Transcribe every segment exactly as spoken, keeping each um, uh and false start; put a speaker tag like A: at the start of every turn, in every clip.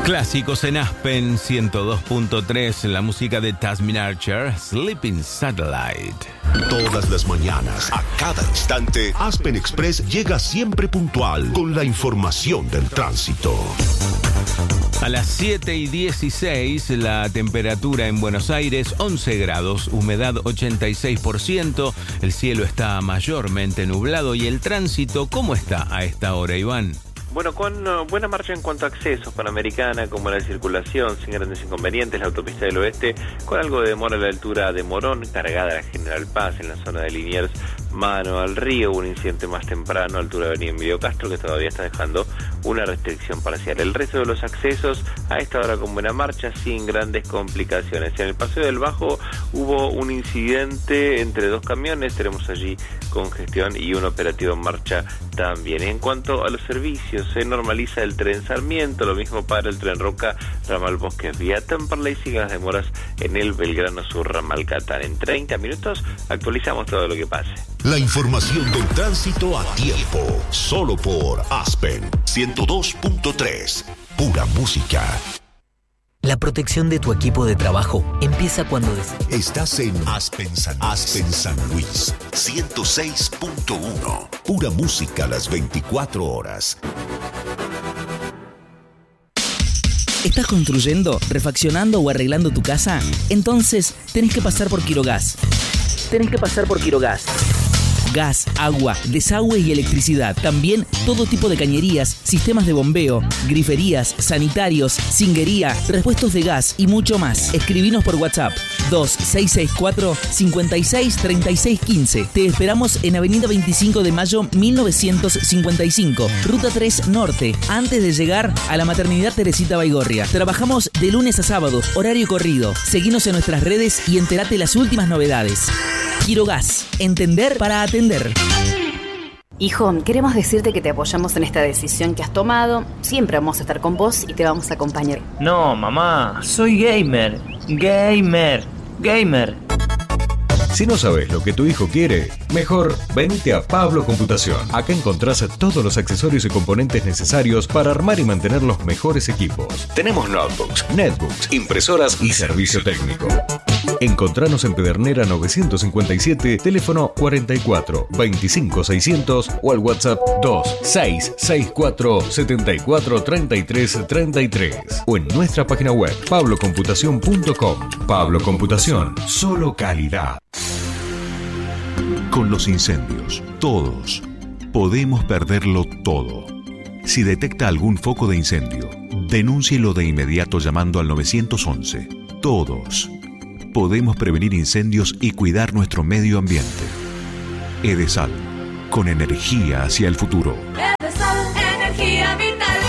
A: Clásicos en Aspen ciento dos punto tres, la música de Tasmin Archer, Sleeping Satellite.
B: Todas las mañanas, a cada instante, Aspen Express llega siempre puntual con la información del tránsito.
A: A las siete y dieciséis, la temperatura en Buenos Aires, once grados, humedad ochenta y seis por ciento, el cielo está mayormente nublado y el tránsito, ¿cómo está a esta hora, Iván?
C: Bueno, con uh, buena marcha en cuanto a accesos, Panamericana, como la circulación, sin grandes inconvenientes, la autopista del oeste, con algo de demora a la altura de Morón, cargada la General Paz en la zona de Liniers, mano al río, un incidente más temprano, a altura de Avenida Emilio Castro, que todavía está dejando una restricción parcial. El resto de los accesos, a esta hora con buena marcha, sin grandes complicaciones. En el Paseo del Bajo hubo un incidente entre dos camiones, tenemos allí congestión y un operativo en marcha también. En cuanto a los servicios, se normaliza el tren Sarmiento, lo mismo para el tren Roca, ramal Bosques vía Temperley, siguen las demoras en el Belgrano Sur, ramal Catán. En treinta minutos actualizamos todo lo que pase.
B: La información del tránsito a tiempo, solo por Aspen ciento dos punto tres, pura música.
D: La protección de tu equipo de trabajo empieza cuando des-
B: Estás en Aspen San, Aspen San Luis ciento seis punto uno, pura música a las veinticuatro horas.
D: ¿Estás construyendo, refaccionando o arreglando tu casa? Entonces tenés que pasar por Quirogas. Tenés que pasar por Quirogas. Gas, agua, desagüe y electricidad. También todo tipo de cañerías, sistemas de bombeo, griferías, sanitarios, cinguería, repuestos de gas y mucho más. Escribinos por WhatsApp dos seis seis cuatro, cinco seis, tres seis uno cinco. Te esperamos en Avenida veinticinco de Mayo mil novecientos cincuenta y cinco, Ruta tres Norte, antes de llegar a la Maternidad Teresita Baigorria. Trabajamos de lunes a sábado, horario corrido. Seguinos en nuestras redes y entérate las últimas novedades. Quirogas, entender para atender.
E: Hijo, queremos decirte que te apoyamos en esta decisión que has tomado. Siempre vamos a estar con vos y te vamos a acompañar.
F: No, mamá, soy gamer. Gamer. Gamer.
G: Si no sabes lo que tu hijo quiere, mejor venite a Pablo Computación. Acá encontrás todos los accesorios y componentes necesarios para armar y mantener los mejores equipos. Tenemos notebooks, netbooks, impresoras y servicio técnico. Encontranos en Pedernera novecientos cincuenta y siete, teléfono cuarenta y cuatro, veinticinco seiscientos o al WhatsApp dos seis seis cuatro, setenta y cuatro, treinta y tres, treinta y tres o en nuestra página web pablo computación punto com. Pablo Computación, solo calidad.
H: Con los incendios, todos podemos perderlo todo. Si detecta algún foco de incendio, denúncielo de inmediato llamando al nueve once. Todos podemos prevenir incendios y cuidar nuestro medio ambiente. Edesal, con energía hacia el futuro.
I: Edesal, energía vital.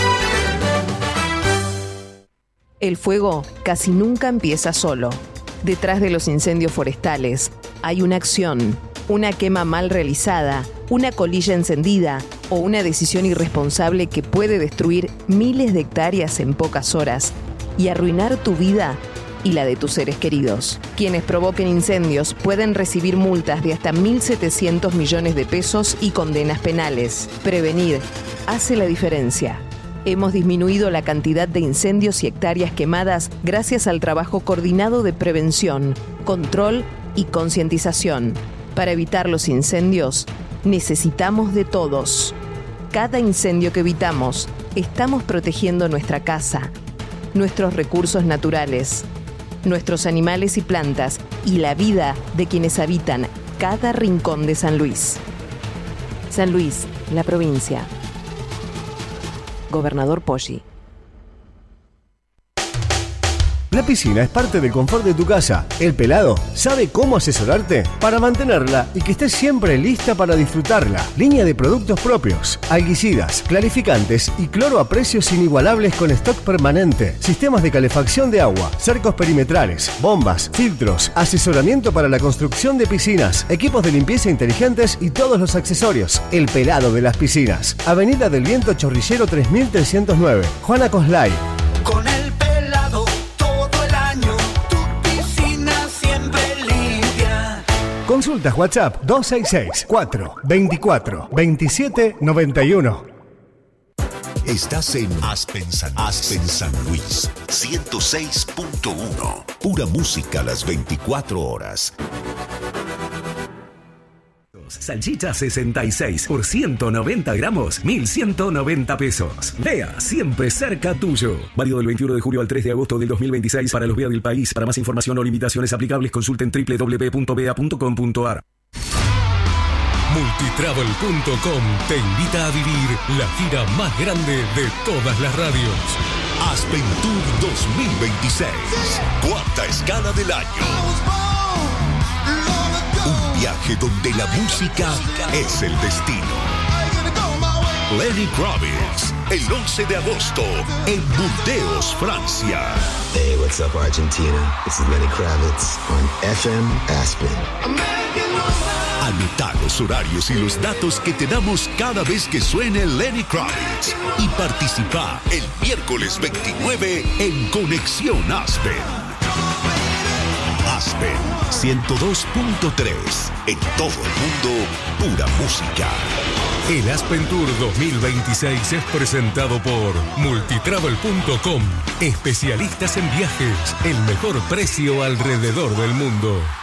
J: El fuego casi nunca empieza solo. Detrás de los incendios forestales hay una acción, una quema mal realizada, una colilla encendida o una decisión irresponsable que puede destruir miles de hectáreas en pocas horas y arruinar tu vida y la de tus seres queridos. Quienes provoquen incendios pueden recibir multas de hasta mil setecientos millones de pesos y condenas penales. Prevenir hace la diferencia. Hemos disminuido la cantidad de incendios y hectáreas quemadas gracias al trabajo coordinado de prevención, control y concientización. Para evitar los incendios, necesitamos de todos. Cada incendio que evitamos, estamos protegiendo nuestra casa, nuestros recursos naturales, nuestros animales y plantas y la vida de quienes habitan cada rincón de San Luis. San Luis, la provincia. Gobernador Poggi.
K: La piscina es parte del confort de tu casa. El Pelado sabe cómo asesorarte para mantenerla y que estés siempre lista para disfrutarla. Línea de productos propios, alguicidas, clarificantes y cloro a precios inigualables con stock permanente. Sistemas de calefacción de agua, cercos perimetrales, bombas, filtros, asesoramiento para la construcción de piscinas, equipos de limpieza inteligentes y todos los accesorios. El Pelado de las piscinas. Avenida del Viento Chorrillero tres mil trescientos nueve. Juana Coslay.
I: Con el Pelado todo el año, tu piscina siempre limpia.
K: Consultas WhatsApp dos seis seis, cuatro veinticuatro, veintisiete noventa y uno.
B: Estás en Aspen San, Aspen San Luis, ciento seis punto uno. Pura música las veinticuatro horas.
L: Salchicha sesenta y seis por ciento noventa gramos, mil ciento noventa pesos. Vea, siempre cerca tuyo. Válido del veintiuno de julio al tres de agosto del dos mil veintiséis para los V E A del país. Para más información o limitaciones aplicables, consulten doble u doble u doble u punto v e a punto com punto a r.
M: Multitravel punto com te invita a vivir la gira más grande de todas las radios.
B: Aspen Tour dos mil veintiséis. Cuarta escala del año. Un viaje donde la música es el destino. Lenny Kravitz, el once de agosto, en Burdeos, Francia.
N: Hey, what's up, Argentina? This is Lenny Kravitz on F M Aspen.
B: Anota los horarios y los datos que te damos cada vez que suene Lenny Kravitz y participa el miércoles veintinueve en Conexión Aspen. Aspen ciento dos punto tres. En todo el mundo, pura música.
M: El Aspen Tour dos mil veintiséis es presentado por Multitravel punto com. Especialistas en viajes. El mejor precio alrededor del mundo.